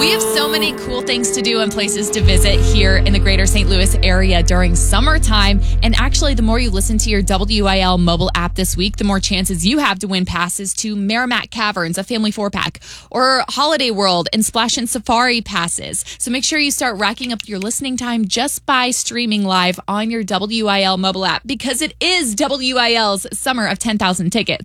We have so many cool things to do and places to visit here in the greater St. Louis area during summertime. And actually, the more you listen to your WIL mobile app this week, the more chances you have to win passes to Merrimack Caverns, a family 4-pack, or Holiday World and Splash and Safari passes. So make sure you start racking up your listening time just by streaming live on your WIL mobile app, because it is WIL's Summer of 10,000 Tickets.